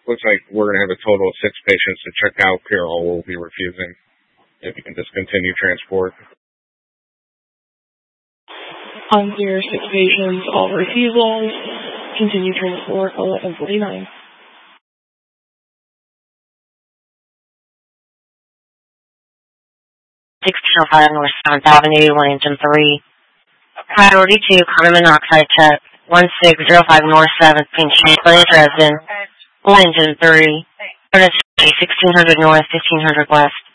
looks like we're going to have a total of 6 patients to check out. Payroll will be refusing if you can discontinue transport. On your 6 patients, all refusals. Continue transport 1149. 1605 North 7th Avenue, Langdon 3. Priority 2, carbon monoxide check. 1605 North 7th, Pink Champlain, Dresden, Langdon 3. 1600 North, 1500 West.